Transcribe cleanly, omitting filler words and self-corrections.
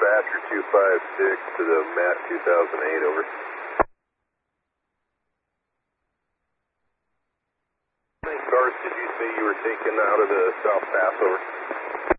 Badger 256 to the Matt 2008, over. How many cars did you say you were taking out of the South Pass, over?